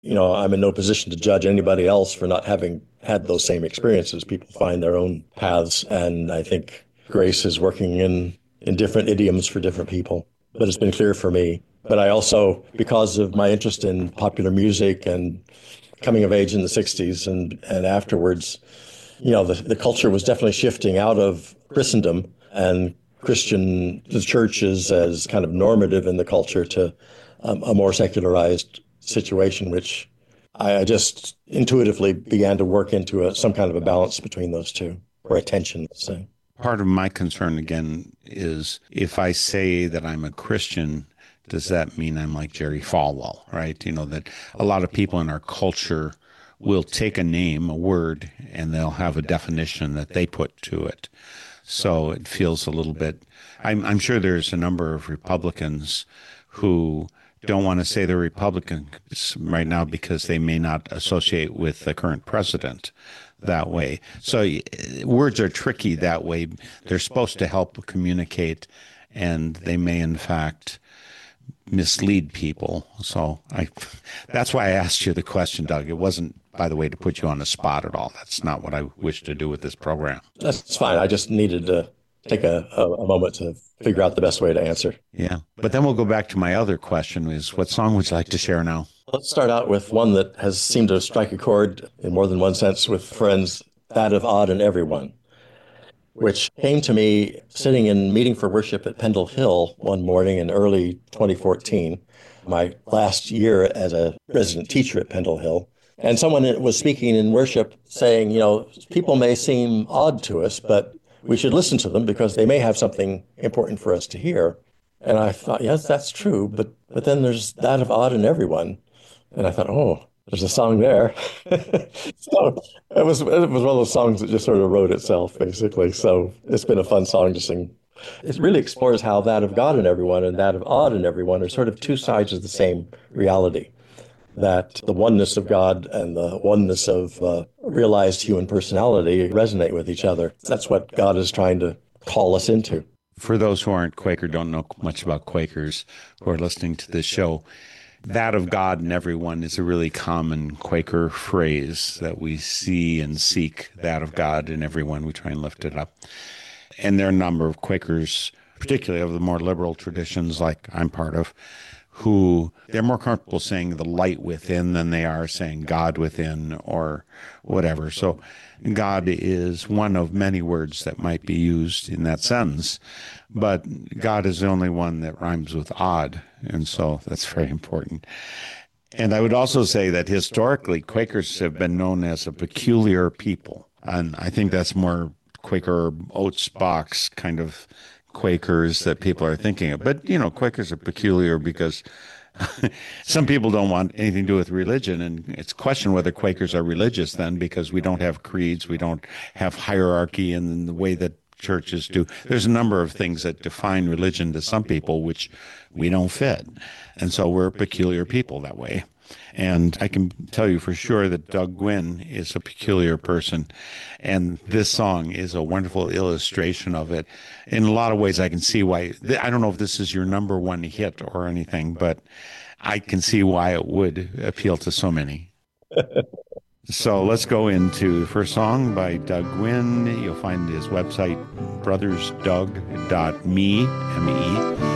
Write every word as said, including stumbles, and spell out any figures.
you know, I'm in no position to judge anybody else for not having had those same experiences. People find their own paths, and I think grace is working in in different idioms for different people. But it's been clear for me. But I also, because of my interest in popular music and coming of age in the sixties and and afterwards, you know, the, the culture was definitely shifting out of Christendom and Christian, the churches as kind of normative in the culture to um, a more secularized situation, which I just intuitively began to work into a, some kind of a balance between those two, or a tension, let's say. Part of my concern, again, is if I say that I'm a Christian, does that mean I'm like Jerry Falwell, right? You know, that a lot of people in our culture will take a name, a word, and they'll have a definition that they put to it. So it feels a little bit, I'm, I'm sure there's a number of Republicans who don't want to say they're Republicans right now because they may not associate with the current president that way. So words are tricky that way. They're supposed to help communicate, and they may, in fact, mislead people. So I, that's why I asked you the question, Doug. It wasn't, by the way, to put you on the spot at all. That's not what I wish to do with this program. That's fine. I just needed to take a, a, a moment to figure out the best way to answer. Yeah. But then we'll go back to my other question is, what song would you like to share now? Let's start out with one that has seemed to strike a chord in more than one sense with friends, that of Odd and Everyone, which came to me sitting in meeting for worship at Pendle Hill one morning in early twenty fourteen, my last year as a resident teacher at Pendle Hill. And someone was speaking in worship saying, you know, people may seem odd to us, but we should listen to them because they may have something important for us to hear. And I thought, yes, that's true. But but then there's that of Odd and Everyone. And I thought, oh, there's a song there. So it was it was one of those songs that just sort of wrote itself, basically. So it's been a fun song to sing. It really explores how that of God and everyone and that of Odd and Everyone are sort of two sides of the same reality. That the oneness of God and the oneness of uh, realized human personality resonate with each other. That's what God is trying to call us into. For those who aren't Quaker, don't know much about Quakers who are listening to this show, that of God and everyone is a really common Quaker phrase that we see and seek, that of God and everyone. We try and lift it up. And there are a number of Quakers, particularly of the more liberal traditions like I'm part of, who they're more comfortable saying the light within than they are saying God within or whatever. So God is one of many words that might be used in that sentence, but God is the only one that rhymes with odd, and so that's very important. And I would also say that historically, Quakers have been known as a peculiar people, and I think that's more Quaker Oats box kind of Quakers that people are thinking of. But, you know, Quakers are peculiar because some people don't want anything to do with religion, and it's a question whether Quakers are religious then, because we don't have creeds, we don't have hierarchy in the way that churches do. There's a number of things that define religion to some people which we don't fit. And so we're peculiar people that way. And I can tell you for sure that Doug Gwynn is a peculiar person. And this song is a wonderful illustration of it. In a lot of ways, I can see why. I don't know if this is your number one hit or anything, but I can see why it would appeal to so many. So let's go into the first song by Doug Gwynn. You'll find his website, brothers doug dot me, M E E.